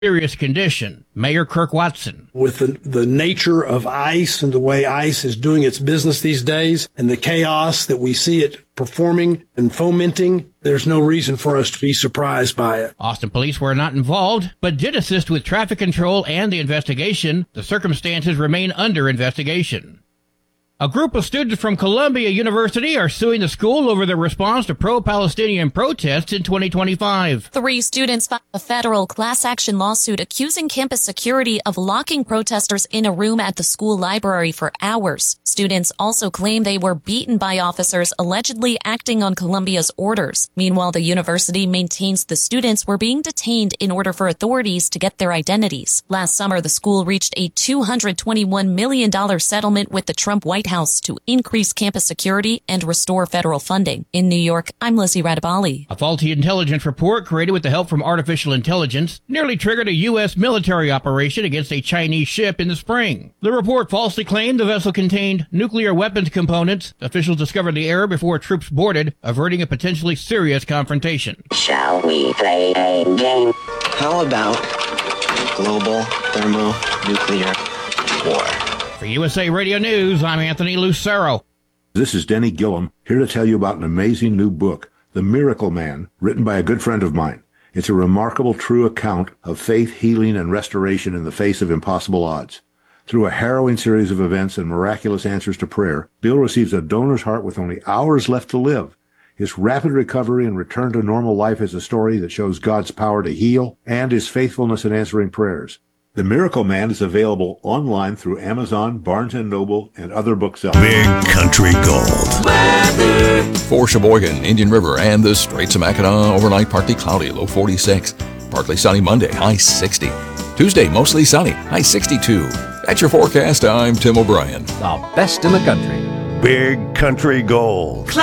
serious condition. Mayor Kirk Watson. With the nature of ICE and the way ICE is doing its business these days and the chaos that we see it performing and fomenting, there's no reason for us to be surprised by it. Austin police were not involved, but did assist with traffic control and the investigation. The circumstances remain under investigation. A group of students from Columbia University are suing the school over their response to pro-Palestinian protests in 2025. 3 students filed a federal class action lawsuit accusing campus security of locking protesters in a room at the school library for hours. Students also claim they were beaten by officers allegedly acting on Columbia's orders. Meanwhile, the university maintains the students were being detained in order for authorities to get their identities. Last summer, the school reached a $221 million settlement with the Trump White House to increase campus security and restore federal funding. In New York, I'm Lizzie Radabali. A faulty intelligence report created with the help from artificial intelligence nearly triggered a U.S. military operation against a Chinese ship in the spring. The report falsely claimed the vessel contained nuclear weapons components. Officials discovered the error before troops boarded, averting a potentially serious confrontation. Shall we play a game? How about global thermonuclear war? For USA Radio News, I'm Anthony Lucero. This is Denny Gillum, here to tell you about an amazing new book, The Miracle Man, written by a good friend of mine. It's a remarkable true account of faith, healing, and restoration in the face of impossible odds. Through a harrowing series of events and miraculous answers to prayer, Bill receives a donor's heart with only hours left to live. His rapid recovery and return to normal life is a story that shows God's power to heal and his faithfulness in answering prayers. The Miracle Man is available online through Amazon, Barnes & Noble, and other booksellers. Big Country Gold. For Sheboygan, Indian River, and the Straits of Mackinac, overnight partly cloudy, low 46. Partly sunny Monday, high 60. Tuesday, mostly sunny, high 62. That's your forecast. I'm Tim O'Brien. The best in the country. Big Country Gold.